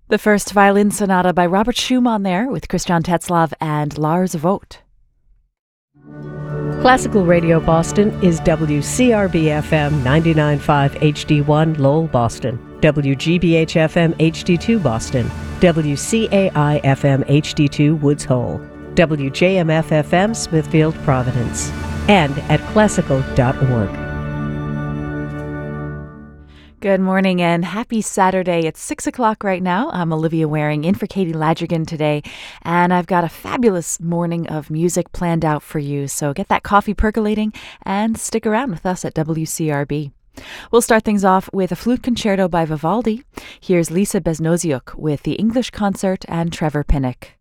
The first violin sonata by Robert Schumann there with Christian Tetzlaff and Lars Vogt. Classical Radio Boston is WCRB-FM 99.5 HD1 Lowell, Boston, WGBH-FM HD2 Boston, WCAI-FM HD2 Woods Hole, WJMF-FM Smithfield, Providence, and at classical.org. Good morning and happy Saturday. It's 6 o'clock right now. I'm Olivia Waring in for Katie Ladrigan today, and I've got a fabulous morning of music planned out for you. So get that coffee percolating and stick around with us at WCRB. We'll start things off with a flute concerto by Vivaldi. Here's Lisa Beznoziuk with the English Concert and Trevor Pinnock.